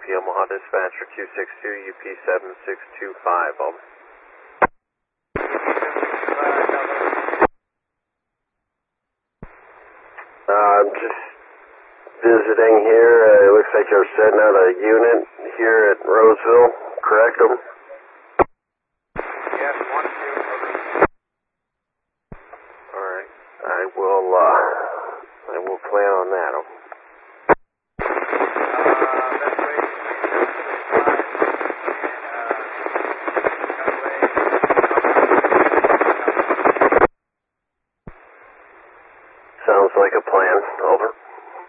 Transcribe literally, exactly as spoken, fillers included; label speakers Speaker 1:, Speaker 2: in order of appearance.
Speaker 1: P, Omaha Dispatcher two six two, U P seven six two five, over.
Speaker 2: Uh, I'm just visiting here. Uh, it looks like you're setting out a unit here at Roseville. Correct them?